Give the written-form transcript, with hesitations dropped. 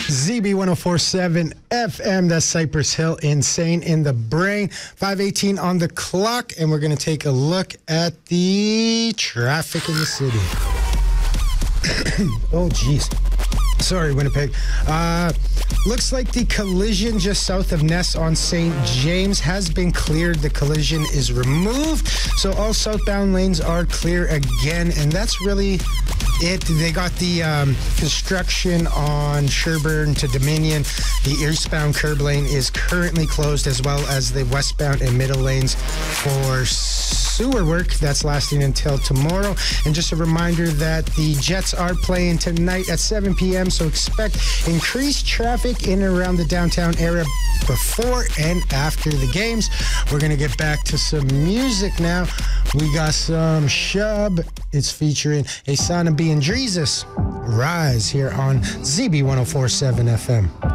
ZB1047 FM, that's Cypress Hill, Insane in the Brain. 5:18 on the clock, and we're going to take a look at the traffic in the city. Oh, jeez. Sorry, Winnipeg. Looks like the collision just south of Ness on St. James has been cleared. The collision is removed, so all southbound lanes are clear again, and that's really it. They got the construction on Sherbourne to Dominion. The eastbound curb lane is currently closed, as well as the westbound and middle lanes for sewer work that's lasting until tomorrow. And just a reminder that the Jets are playing tonight at 7 p.m., so expect increased traffic in and around the downtown area before and after the games. We're going to get back to some music now. We got some Shub. It's featuring Asana B and Dreezus. Rise here on ZB1047 FM.